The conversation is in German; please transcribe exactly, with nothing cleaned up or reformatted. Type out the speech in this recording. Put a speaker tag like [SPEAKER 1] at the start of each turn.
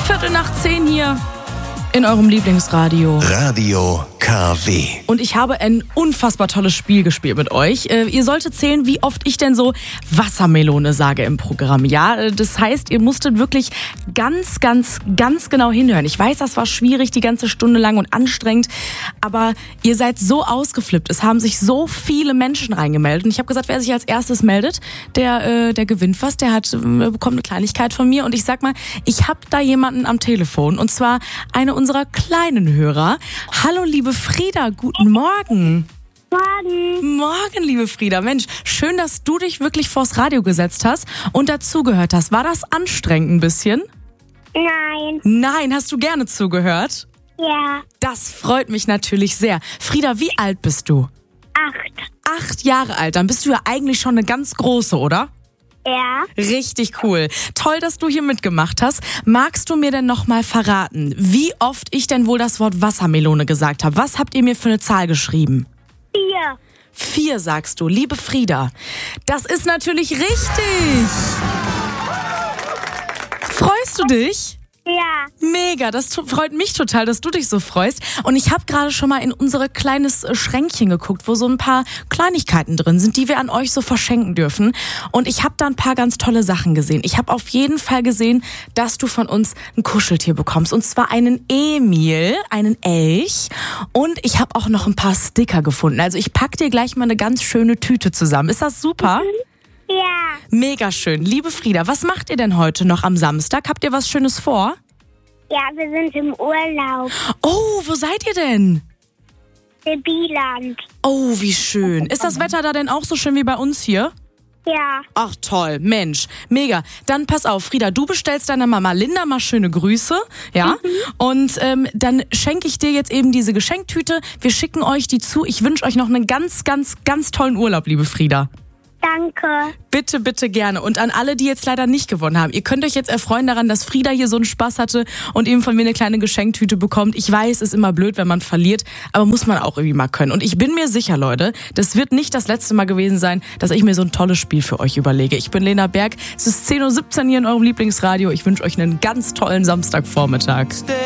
[SPEAKER 1] Viertel nach zehn hier in eurem Lieblingsradio.
[SPEAKER 2] Radio K W.
[SPEAKER 1] Und ich habe ein unfassbar tolles Spiel gespielt mit euch. Äh, ihr solltet zählen, wie oft ich denn so Wassermelone sage im Programm. Ja, äh, das heißt, ihr musstet wirklich ganz, ganz, ganz genau hinhören. Ich weiß, das war schwierig, die ganze Stunde lang und anstrengend. Aber ihr seid so ausgeflippt. Es haben sich so viele Menschen reingemeldet. Und ich habe gesagt, wer sich als erstes meldet, der, äh, der gewinnt was. Der hat, äh, bekommt eine Kleinigkeit von mir. Und ich sag mal, ich habe da jemanden am Telefon. Und zwar eine unserer kleinen Hörer. Hallo, liebe Frieda, guten Morgen.
[SPEAKER 3] Morgen.
[SPEAKER 1] Morgen, liebe Frieda. Mensch, schön, dass du dich wirklich vors Radio gesetzt hast und dazugehört hast. War das anstrengend ein bisschen?
[SPEAKER 3] Nein.
[SPEAKER 1] Nein, hast du gerne zugehört?
[SPEAKER 3] Ja.
[SPEAKER 1] Das freut mich natürlich sehr. Frieda, wie alt bist du?
[SPEAKER 3] Acht.
[SPEAKER 1] Acht Jahre alt. Dann bist du ja eigentlich schon eine ganz große, oder?
[SPEAKER 3] Ja.
[SPEAKER 1] Richtig cool. Toll, dass du hier mitgemacht hast. Magst du mir denn noch mal verraten, wie oft ich denn wohl das Wort Wassermelone gesagt habe? Was habt ihr mir für eine Zahl geschrieben?
[SPEAKER 3] Vier.
[SPEAKER 1] Vier, sagst du. Liebe Frieda, das ist natürlich richtig. Freust du dich?
[SPEAKER 3] Ja.
[SPEAKER 1] Mega, das t- freut mich total, dass du dich so freust. Und ich habe gerade schon mal in unser kleines Schränkchen geguckt, wo so ein paar Kleinigkeiten drin sind, die wir an euch so verschenken dürfen. Und ich habe da ein paar ganz tolle Sachen gesehen. Ich habe auf jeden Fall gesehen, dass du von uns ein Kuscheltier bekommst. Und zwar einen Emil, einen Elch. Und ich habe auch noch ein paar Sticker gefunden. Also ich pack dir gleich mal eine ganz schöne Tüte zusammen. Ist das super?
[SPEAKER 3] Ja.
[SPEAKER 1] Mega schön. Liebe Frieda, was macht ihr denn heute noch am Samstag? Habt ihr was Schönes vor?
[SPEAKER 3] Ja, wir sind im Urlaub.
[SPEAKER 1] Oh, wo seid ihr denn?
[SPEAKER 3] In Bieland.
[SPEAKER 1] Oh, wie schön. Ist das Wetter da denn auch so schön wie bei uns hier?
[SPEAKER 3] Ja.
[SPEAKER 1] Ach toll, Mensch, mega. Dann pass auf, Frieda, du bestellst deiner Mama Linda mal schöne Grüße, ja? Mhm. Und ähm, dann schenke ich dir jetzt eben diese Geschenktüte. Wir schicken euch die zu. Ich wünsche euch noch einen ganz, ganz, ganz tollen Urlaub, liebe Frieda.
[SPEAKER 3] Danke.
[SPEAKER 1] Bitte, bitte gerne. Und an alle, die jetzt leider nicht gewonnen haben, ihr könnt euch jetzt erfreuen daran, dass Frieda hier so einen Spaß hatte und eben von mir eine kleine Geschenktüte bekommt. Ich weiß, es ist immer blöd, wenn man verliert, aber muss man auch irgendwie mal können. Und ich bin mir sicher, Leute, das wird nicht das letzte Mal gewesen sein, dass ich mir so ein tolles Spiel für euch überlege. Ich bin Lena Berg, es ist zehn Uhr siebzehn hier in eurem Lieblingsradio. Ich wünsche euch einen ganz tollen Samstagvormittag.